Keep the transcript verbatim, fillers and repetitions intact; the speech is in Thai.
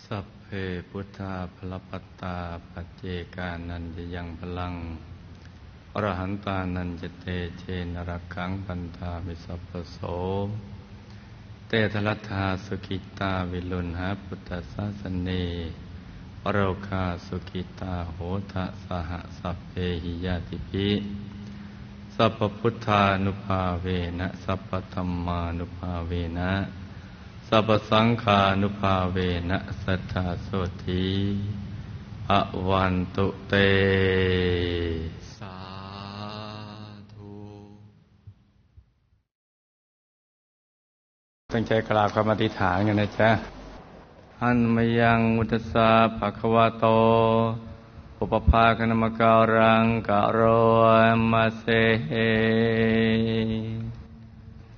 สัพเพพุทธาภลปัตตาปัจเจกานันจะยังพลังอรหันตานันจะเตเชนรักขังปันธามิสัพพโสเตทลัทธาสุขิตาวิลุณหาพุทธศาสเนปโรคาสุขิตาโหทะสหสัพเพหิยาติภิสัพพพุทธานุภาเวนะสัพพธัมมานุภาเวนะสัพพสังฆานุภาเวนะสัทธาโสธีอวันตุเตสาธุตั้งใจกราบคำอธิษฐานกันนะจ๊ะหันมยังมุตสาภะคะวะโตอุปภาคณมการังกะโรมาเซ